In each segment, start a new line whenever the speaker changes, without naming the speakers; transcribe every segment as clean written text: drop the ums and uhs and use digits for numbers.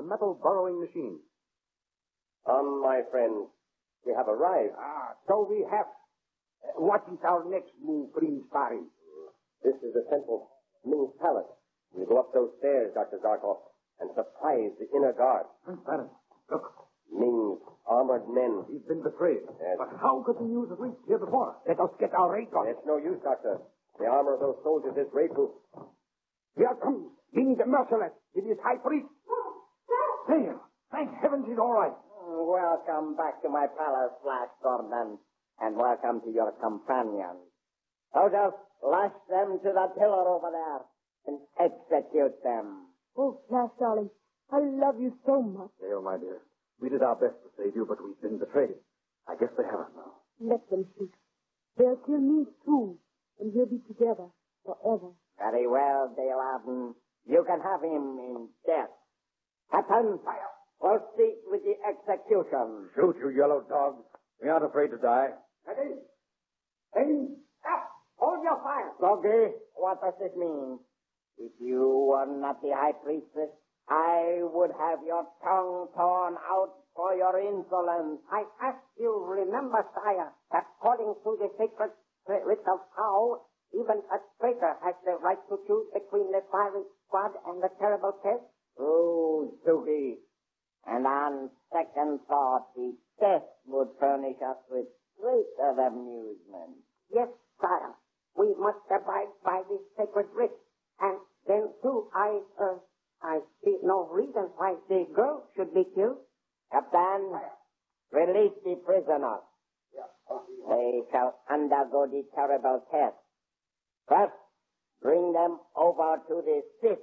metal burrowing machines.
My friends, we have arrived.
So we have. What is our next move, Prince Barry?
This is the central Ming's palace. We go up those stairs, Dr. Zarkov, and surprise the inner guard.
Prince Baron, look.
Ming's armored men.
He's been betrayed.
Yes.
But how could he use the reach here before us?
Let us get our ray gun.
It's no use, Doctor. The armor of those soldiers is ray-proof.
Here comes King the Merciless with his high priest.
There! Thank heavens he's all right.
Welcome back to my palace, Flash Gordon, and welcome to your companions. Soldiers, lash them to the pillar over there and execute them.
Oh, Flash, darling, I love you so much.
Dale, my dear, we did our best to save you, but we've been betrayed. I guess they have us now.
Let them shoot. They'll kill me, too, and we'll be together forever.
Very well, Dale Arden. You can have him in death. Captain, proceed with the execution.
Shoot, you yellow dogs. We aren't afraid to die.
Ready? Aim. Up. Hold your fire.
Doggy, what does this mean? If you were not the high priestess, I would have your tongue torn out for your insolence.
I ask you, remember, sire, that according to the sacred writ of Tao, even a traitor has the right to choose between the fiery squad and the terrible test.
Oh, Doogie. And on second thought, the test would furnish us with greater amusement.
Yes, sire, we must abide by the sacred writ. And then, too, I see no reason why the girl should be killed.
Captain, release the prisoners. They shall undergo the terrible test. First, bring them over to the Sith.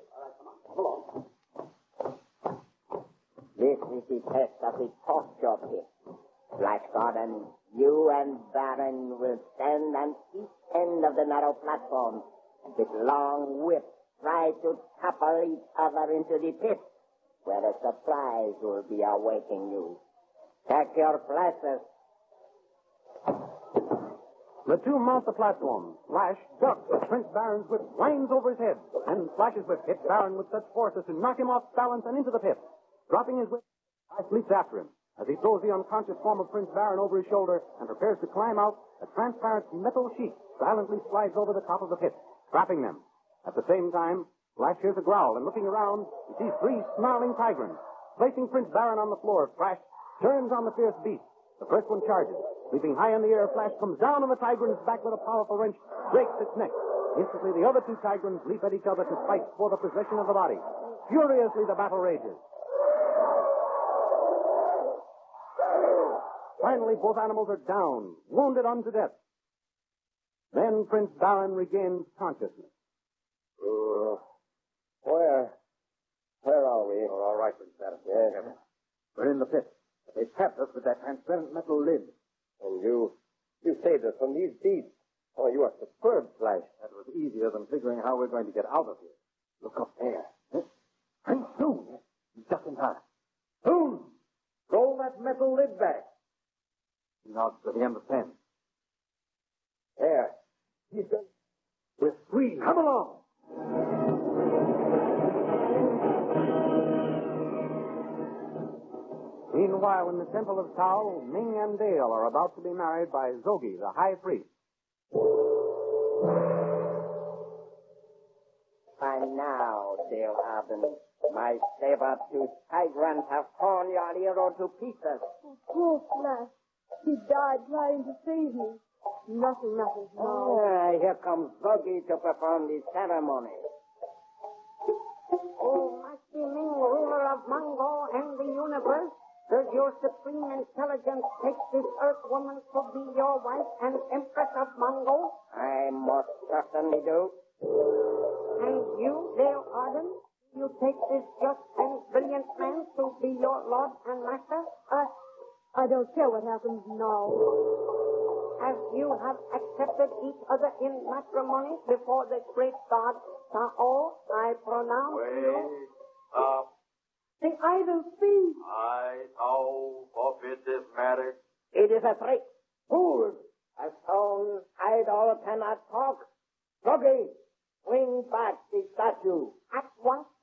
This is the test of the torture pit. Flash Gordon, you and Baron will stand on each end of the narrow platform and with long whips try to topple each other into the pit, where the supplies will be awaiting you. Take your places.
The two mount the platform. Flash ducks as Prince Baron's whip winds over his head, and Flash's whip hits Baron with such force as to knock him off balance and into the pit. Dropping his whip, Flash leaps after him. As he throws the unconscious form of Prince Baron over his shoulder and prepares to climb out, a transparent metal sheet silently slides over the top of the pit, trapping them. At the same time, Flash hears a growl, and looking around, he sees three snarling tigrants. Placing Prince Baron on the floor, Flash turns on the fierce beast. The first one charges. Leaping high in the air, Flash comes down on the tigrant's back with a powerful wrench, breaks its neck. Instantly, the other two tigrants leap at each other to fight for the possession of the body. Furiously, the battle rages. Finally, both animals are down, wounded unto death. Then Prince Baron regains consciousness.
Where are we?
You're all right, Prince Baron.
Yes.
We're in the pit. They trapped us with that transparent metal lid.
And you saved us from these beasts. Oh, you are superb, Flash.
That was easier than figuring how we're going to get out of here. Look up there. Prince Soon. He's just in time. Soon! Roll that metal lid back. He nods that he understands.
There. He's going.
We're free. Come along. Meanwhile, in the Temple of Tao, Ming and Dale are about to be married by Zogi, the High Priest.
By now, Dale Arden, my saber-toothed tigrants have torn your hero to pieces.
Oh, poor Flash. He died trying to save me. Nothing now.
Here comes Zogi to perform the ceremony.
Oh, mighty Ming, ruler of Mongo and the universe, does your supreme intelligence take this earth woman to be your wife and empress of Mongo?
I most certainly do.
And you, Dale Arden, you take this just and brilliant man to be your lord and master?
I don't care what happens now.
As you have accepted each other in matrimony before the great God Tao, I pronounce you.
The idol thief.
I, Tao, forfeit this marriage.
It is a trick. Fools! A stone idol cannot talk. Zogi, bring back the statue.
At once,